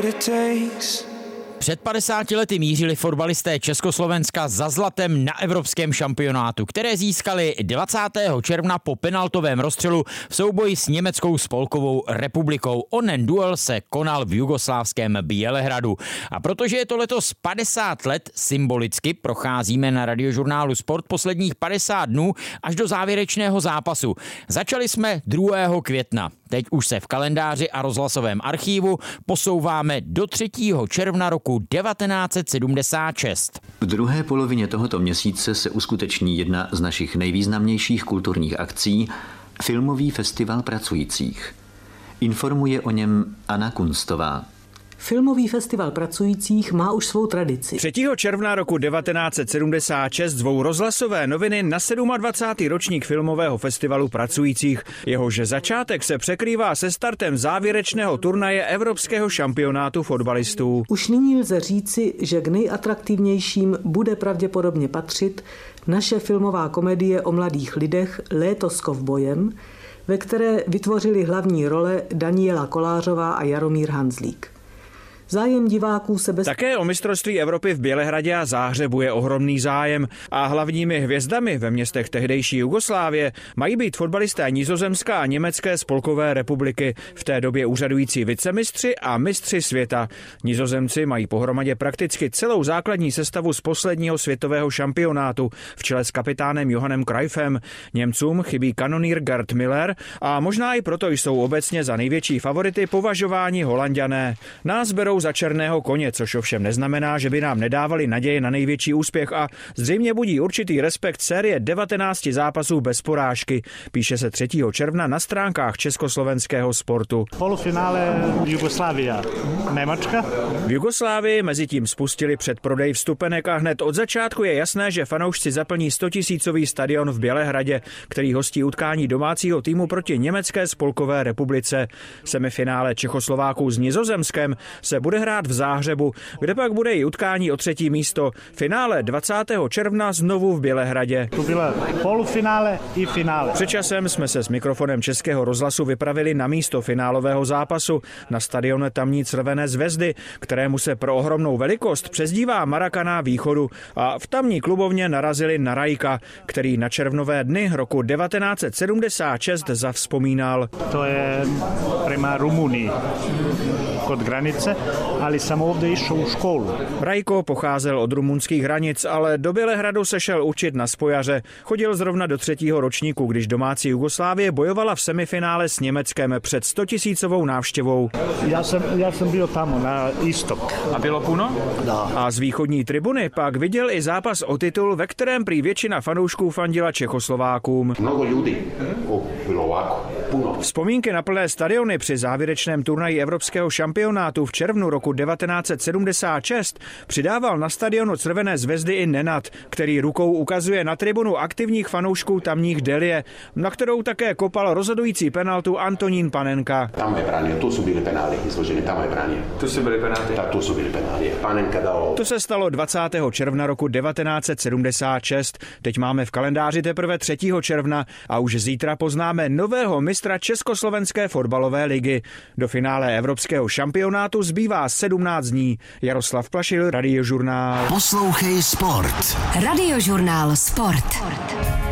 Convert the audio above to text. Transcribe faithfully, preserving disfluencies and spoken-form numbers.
Před padesáti lety mířili fotbalisté Československa za zlatem na evropském šampionátu, které získali dvacátého června po penaltovém rozstřelu v souboji s Německou spolkovou republikou. Onen duel se konal v jugoslávském Bělehradu. A protože je to letos padesát let, symbolicky procházíme na Radiožurnálu Sport posledních padesát dnů až do závěrečného zápasu. Začali jsme druhého května. Teď už se v kalendáři a rozhlasovém archívu posouváme do třetího června roku devatenáct set sedmdesát šest. V druhé polovině tohoto měsíce se uskuteční jedna z našich nejvýznamnějších kulturních akcí, Filmový festival pracujících. Informuje o něm Anna Kunstová. Filmový festival pracujících má už svou tradici. třetího června roku devatenáct set sedmdesát šest zvou rozhlasové noviny na dvacátý sedmý ročník Filmového festivalu pracujících. Jehož začátek se překrývá se startem závěrečného turnaje Evropského šampionátu fotbalistů. Už nyní lze říci, že k nejatraktivnějším bude pravděpodobně patřit naše filmová komedie o mladých lidech Léto s kovbojem, ve které vytvořili hlavní role Daniela Kolářová a Jaromír Hanzlík. Zájem diváků se bez... Také o mistrovství Evropy v Bělehradě a Záhřebu je ohromný zájem a hlavními hvězdami ve městech tehdejší Jugoslávie mají být fotbalisté Nizozemská a Německé spolkové republiky, v té době úřadující vicemistři a mistři světa. Nizozemci mají pohromadě prakticky celou základní sestavu z posledního světového šampionátu v čele s kapitánem Johannem Cruyffem. Němcům chybí kanonýr Gerd Müller a možná i proto jsou obecně za největší favority považováni Holanďané. Nás berou za černého koně, což ovšem neznamená, že by nám nedávali naděje na největší úspěch a zřejmě budí určitý respekt série devatenácti zápasů bez porážky, píše se třetího června na stránkách československého sportu. Polofinále Jugoslávia, Německa. V Jugoslávii mezi tím spustili předprodej vstupenek a hned od začátku je jasné, že fanoušci zaplní stotisícový stadion v Bělehradě, který hostí utkání domácího týmu proti Německé spolkové republice. Semifinále Čechoslováků s Nizozemskem se bude hrát v Záhřebu, kde pak bude i utkání o třetí místo. Finále dvacátého června znovu v Bělehradě. To bylo polofinále i finále. Před časem jsme se s mikrofonem Českého rozhlasu vypravili na místo finálového zápasu na stadion tamní Crvené zvezdy, kterému se pro ohromnou velikost přezdívá Maracana východu, a v tamní klubovně narazili na Rajka, který na červnové dny roku devatenáct set sedmdesát šest zavzpomínal. To je prema Rumunii kod granice, ale jsem ovdje išel u školu. Rajko pocházel od rumunských hranic, ale do Bělehradu se šel učit na spojaře. Chodil zrovna do třetího ročníku, když domácí Jugoslávie bojovala v semifinále s Německem před stotisícovou návštěvou. Já jsem, já jsem byl tam na istok. A bylo puno? Da. A z východní tribuny pak viděl i zápas o titul, ve kterém prý většina fanoušků fandila Čechoslovákům. Mnoho lidí. O, bylo ovako. Puno. Vzpomínky na plné stadiony při závěrečném turnaji Evropského šampionátu v červnu roku devatenáct set sedmdesát šest přidával na stadionu Crvené zvezdy i Nenad, který rukou ukazuje na tribunu aktivních fanoušků tamních Delie, na kterou také kopal rozhodující penaltu Antonín Panenka. Tam je bránil, to jsou byly penály, izložené, tam je bránil. To jsou byly penály. Tak to jsou byly penály. Panenka dal. To se stalo dvacátého června roku devatenáct set sedmdesát šest. Teď máme v kalendáři teprve třetího června a už zítra poznáme nového mistra Československé fotbalové ligy. Do finále Evropského šampionátu zbývá sedmnáct dní. Jaroslav Plašil, Radiožurnál. Poslouchej Sport. Radiožurnál Sport.